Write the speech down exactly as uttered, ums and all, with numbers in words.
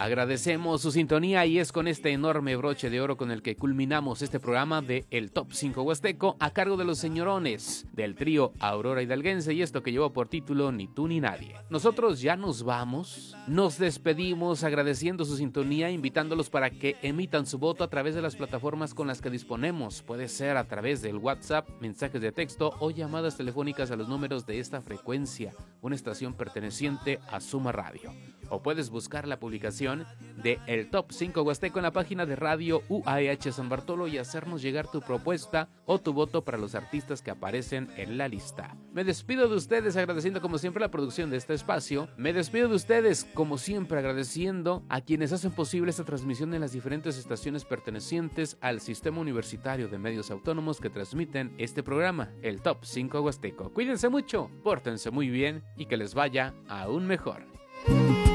Agradecemos su sintonía y es con este enorme broche de oro con el que culminamos este programa de El Top cinco Huasteco a cargo de los señorones del trío Aurora Hidalguense y esto que llevó por título Ni tú ni nadie. Nosotros ya nos vamos, nos despedimos agradeciendo su sintonía, invitándolos para que emitan su voto a través de las plataformas con las que disponemos. Puede ser a través del WhatsApp, mensajes de texto o llamadas telefónicas a los números de esta frecuencia, una estación perteneciente a Suma Radio. O puedes buscar la publicación de El Top cinco Huasteco en la página de Radio U A H San Bartolo y hacernos llegar tu propuesta o tu voto para los artistas que aparecen en la lista. Me despido de ustedes agradeciendo como siempre la producción de este espacio. Me despido de ustedes como siempre agradeciendo a quienes hacen posible esta transmisión en las diferentes estaciones pertenecientes al Sistema Universitario de Medios Autónomos que transmiten este programa, El Top cinco Huasteco. Cuídense mucho, pórtense muy bien y que les vaya aún mejor.